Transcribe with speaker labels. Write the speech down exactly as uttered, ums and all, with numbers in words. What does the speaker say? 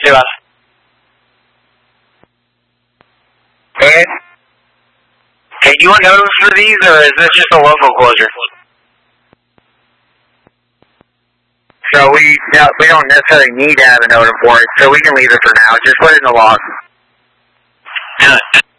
Speaker 1: to us.
Speaker 2: Okay. Hey, do you want notice for these, or is this just a local closure? So we no, we don't necessarily need to have a notice for it, so we can leave it for now. Just put it in the log.
Speaker 1: Yeah.